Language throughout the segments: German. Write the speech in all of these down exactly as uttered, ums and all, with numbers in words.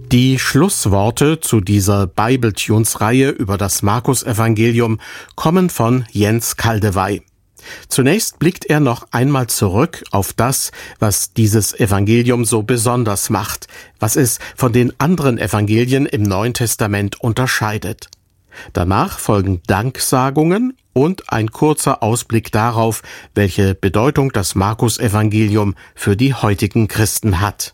Die Schlussworte zu dieser Bibletunes-Reihe über das Markus-Evangelium kommen von Jens Kaldewey. Zunächst blickt er noch einmal zurück auf das, was dieses Evangelium so besonders macht, was es von den anderen Evangelien im Neuen Testament unterscheidet. Danach folgen Danksagungen und ein kurzer Ausblick darauf, welche Bedeutung das Markus-Evangelium für die heutigen Christen hat.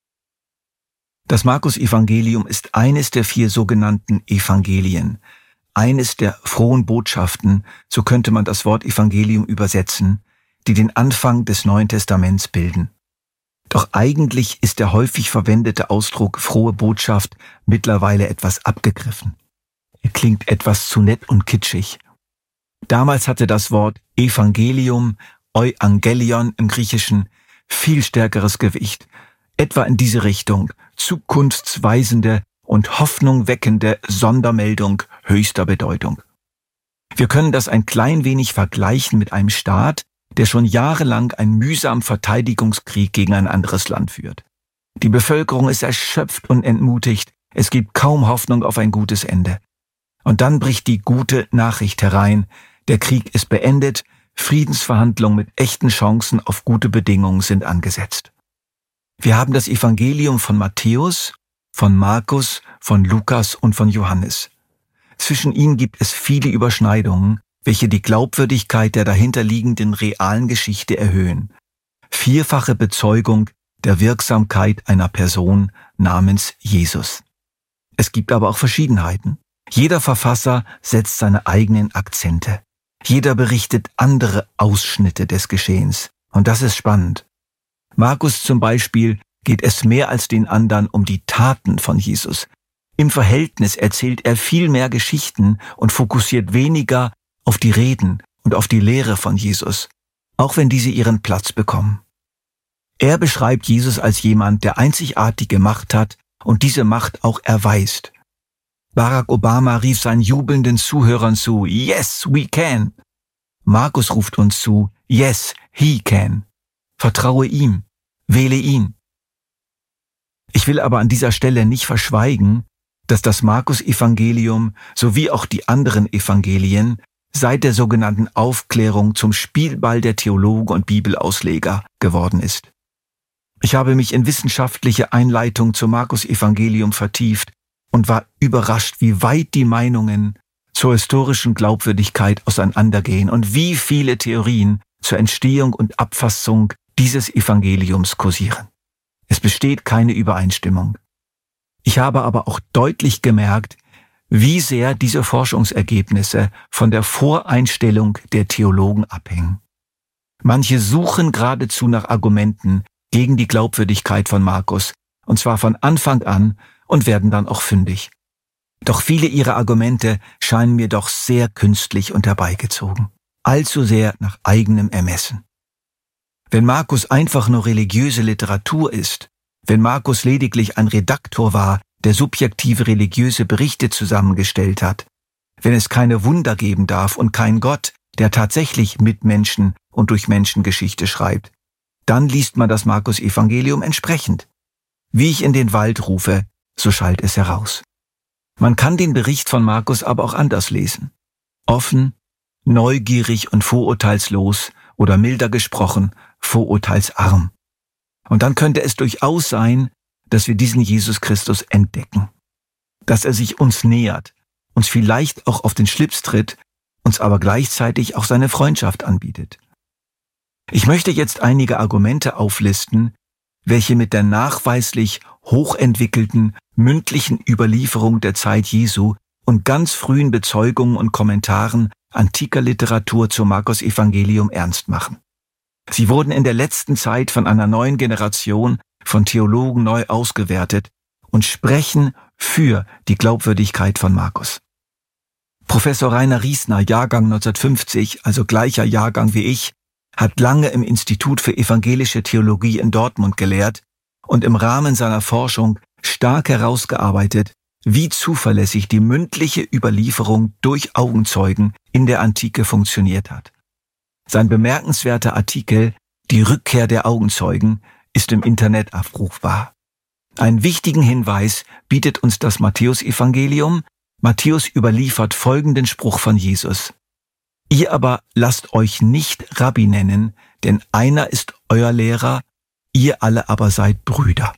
Das Markus-Evangelium ist eines der vier sogenannten Evangelien, eines der frohen Botschaften, so könnte man das Wort Evangelium übersetzen, die den Anfang des Neuen Testaments bilden. Doch eigentlich ist der häufig verwendete Ausdruck frohe Botschaft mittlerweile etwas abgegriffen. Er klingt etwas zu nett und kitschig. Damals hatte das Wort Evangelium, Euangelion im Griechischen, viel stärkeres Gewicht, etwa in diese Richtung, zukunftsweisende und hoffnungweckende Sondermeldung höchster Bedeutung. Wir können das ein klein wenig vergleichen mit einem Staat, der schon jahrelang einen mühsamen Verteidigungskrieg gegen ein anderes Land führt. Die Bevölkerung ist erschöpft und entmutigt, es gibt kaum Hoffnung auf ein gutes Ende. Und dann bricht die gute Nachricht herein, der Krieg ist beendet, Friedensverhandlungen mit echten Chancen auf gute Bedingungen sind angesetzt. Wir haben das Evangelium von Matthäus, von Markus, von Lukas und von Johannes. Zwischen ihnen gibt es viele Überschneidungen, welche die Glaubwürdigkeit der dahinterliegenden realen Geschichte erhöhen. Vierfache Bezeugung der Wirksamkeit einer Person namens Jesus. Es gibt aber auch Verschiedenheiten. Jeder Verfasser setzt seine eigenen Akzente. Jeder berichtet andere Ausschnitte des Geschehens. Und das ist spannend. Markus zum Beispiel geht es mehr als den anderen um die Taten von Jesus. Im Verhältnis erzählt er viel mehr Geschichten und fokussiert weniger auf die Reden und auf die Lehre von Jesus, auch wenn diese ihren Platz bekommen. Er beschreibt Jesus als jemand, der einzigartige Macht hat und diese Macht auch erweist. Barack Obama rief seinen jubelnden Zuhörern zu, "Yes, we can." Markus ruft uns zu, "Yes, he can." Vertraue ihm, wähle ihn. Ich will aber an dieser Stelle nicht verschweigen, dass das Markus-Evangelium sowie auch die anderen Evangelien seit der sogenannten Aufklärung zum Spielball der Theologen und Bibelausleger geworden ist. Ich habe mich in wissenschaftliche Einleitung zum Markus-Evangelium vertieft und war überrascht, wie weit die Meinungen zur historischen Glaubwürdigkeit auseinandergehen und wie viele Theorien zur Entstehung und Abfassung dieses Evangeliums kursieren. Es besteht keine Übereinstimmung. Ich habe aber auch deutlich gemerkt, wie sehr diese Forschungsergebnisse von der Voreinstellung der Theologen abhängen. Manche suchen geradezu nach Argumenten gegen die Glaubwürdigkeit von Markus, und zwar von Anfang an, und werden dann auch fündig. Doch viele ihrer Argumente scheinen mir doch sehr künstlich und herbeigezogen, allzu sehr nach eigenem Ermessen. Wenn Markus einfach nur religiöse Literatur ist, wenn Markus lediglich ein Redaktor war, der subjektive religiöse Berichte zusammengestellt hat, wenn es keine Wunder geben darf und kein Gott, der tatsächlich mit Menschen und durch Menschen Geschichte schreibt, dann liest man das Markus-Evangelium entsprechend. Wie ich in den Wald rufe, so schallt es heraus. Man kann den Bericht von Markus aber auch anders lesen. Offen, neugierig und vorurteilslos oder milder gesprochen, vorurteilsarm. Und dann könnte es durchaus sein, dass wir diesen Jesus Christus entdecken. Dass er sich uns nähert, uns vielleicht auch auf den Schlips tritt, uns aber gleichzeitig auch seine Freundschaft anbietet. Ich möchte jetzt einige Argumente auflisten, welche mit der nachweislich hochentwickelten mündlichen Überlieferung der Zeit Jesu und ganz frühen Bezeugungen und Kommentaren antiker Literatur zum Markus-Evangelium ernst machen. Sie wurden in der letzten Zeit von einer neuen Generation von Theologen neu ausgewertet und sprechen für die Glaubwürdigkeit von Markus. Professor Rainer Riesner, Jahrgang neunzehnhundertfünfzig, also gleicher Jahrgang wie ich, hat lange im Institut für evangelische Theologie in Dortmund gelehrt und im Rahmen seiner Forschung stark herausgearbeitet, wie zuverlässig die mündliche Überlieferung durch Augenzeugen in der Antike funktioniert hat. Sein bemerkenswerter Artikel »Die Rückkehr der Augenzeugen« ist im Internet abrufbar. Einen wichtigen Hinweis bietet uns das Matthäusevangelium. Matthäus überliefert folgenden Spruch von Jesus: Ihr aber lasst euch nicht Rabbi nennen, denn einer ist euer Lehrer, ihr alle aber seid Brüder.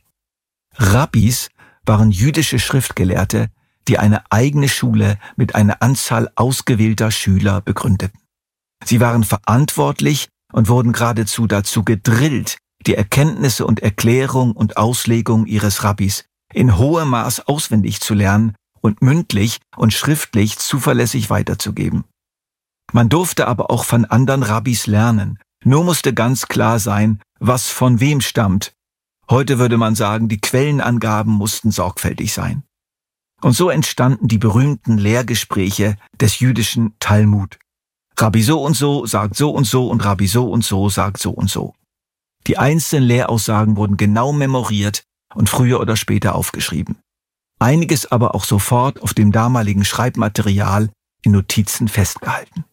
Rabbis waren jüdische Schriftgelehrte, die eine eigene Schule mit einer Anzahl ausgewählter Schüler begründeten. Sie waren verantwortlich und wurden geradezu dazu gedrillt, die Erkenntnisse und Erklärung und Auslegung ihres Rabbis in hohem Maß auswendig zu lernen und mündlich und schriftlich zuverlässig weiterzugeben. Man durfte aber auch von anderen Rabbis lernen, nur musste ganz klar sein, was von wem stammt. Heute würde man sagen, die Quellenangaben mussten sorgfältig sein. Und so entstanden die berühmten Lehrgespräche des jüdischen Talmud. Rabbi so und so sagt so und so und Rabbi so und so sagt so und so. Die einzelnen Lehraussagen wurden genau memoriert und früher oder später aufgeschrieben. Einiges aber auch sofort auf dem damaligen Schreibmaterial in Notizen festgehalten.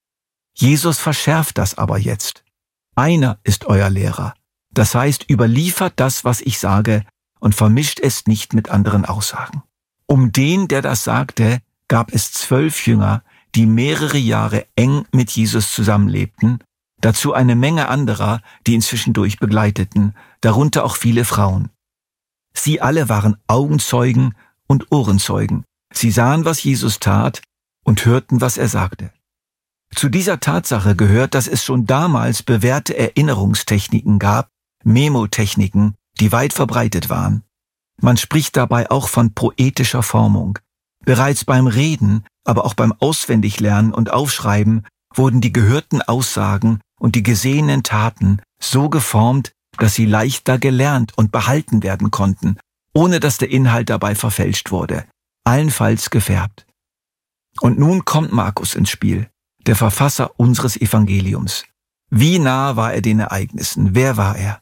Jesus verschärft das aber jetzt. Einer ist euer Lehrer. Das heißt, überliefert das, was ich sage, und vermischt es nicht mit anderen Aussagen. Um den, der das sagte, gab es zwölf Jünger, die mehrere Jahre eng mit Jesus zusammenlebten, dazu eine Menge anderer, die ihn zwischendurch begleiteten, darunter auch viele Frauen. Sie alle waren Augenzeugen und Ohrenzeugen. Sie sahen, was Jesus tat, und hörten, was er sagte. Zu dieser Tatsache gehört, dass es schon damals bewährte Erinnerungstechniken gab, Memotechniken, die weit verbreitet waren. Man spricht dabei auch von poetischer Formung. Bereits beim Reden, aber auch beim Auswendiglernen und Aufschreiben wurden die gehörten Aussagen und die gesehenen Taten so geformt, dass sie leichter gelernt und behalten werden konnten, ohne dass der Inhalt dabei verfälscht wurde, allenfalls gefärbt. Und nun kommt Markus ins Spiel, der Verfasser unseres Evangeliums. Wie nah war er den Ereignissen? Wer war er?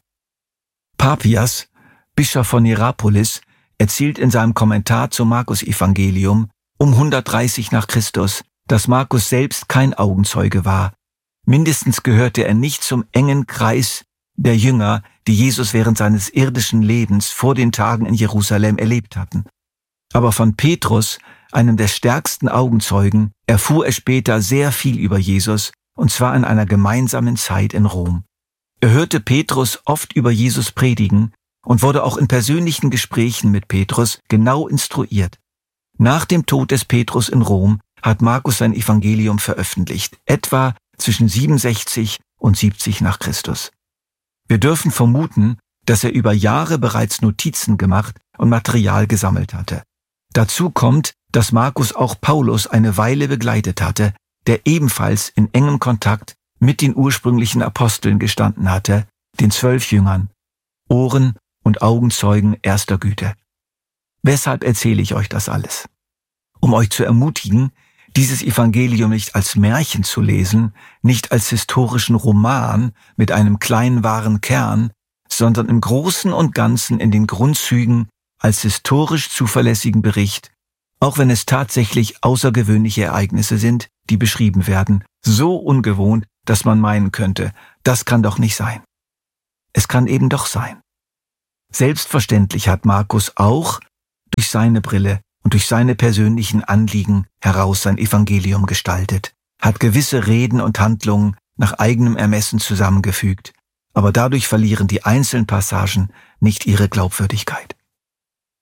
Papias, Bischof von Hierapolis, erzählt in seinem Kommentar zum Markus-Evangelium um hundertdreißig nach Christus, dass Markus selbst kein Augenzeuge war. Mindestens gehörte er nicht zum engen Kreis der Jünger, die Jesus während seines irdischen Lebens vor den Tagen in Jerusalem erlebt hatten. Aber von Petrus, einem der stärksten Augenzeugen, erfuhr er später sehr viel über Jesus, und zwar in einer gemeinsamen Zeit in Rom. Er hörte Petrus oft über Jesus predigen und wurde auch in persönlichen Gesprächen mit Petrus genau instruiert. Nach dem Tod des Petrus in Rom hat Markus sein Evangelium veröffentlicht, etwa zwischen siebenundsechzig und siebzig nach Christus. Wir dürfen vermuten, dass er über Jahre bereits Notizen gemacht und Material gesammelt hatte. Dazu kommt, dass Markus auch Paulus eine Weile begleitet hatte, der ebenfalls in engem Kontakt mit den ursprünglichen Aposteln gestanden hatte, den zwölf Jüngern, Ohren- und Augenzeugen erster Güte. Weshalb erzähle ich euch das alles? Um euch zu ermutigen, dieses Evangelium nicht als Märchen zu lesen, nicht als historischen Roman mit einem kleinen wahren Kern, sondern im Großen und Ganzen in den Grundzügen als historisch zuverlässigen Bericht, auch wenn es tatsächlich außergewöhnliche Ereignisse sind, die beschrieben werden, so ungewohnt, dass man meinen könnte, das kann doch nicht sein. Es kann eben doch sein. Selbstverständlich hat Markus auch durch seine Brille und durch seine persönlichen Anliegen heraus sein Evangelium gestaltet, hat gewisse Reden und Handlungen nach eigenem Ermessen zusammengefügt, aber dadurch verlieren die einzelnen Passagen nicht ihre Glaubwürdigkeit.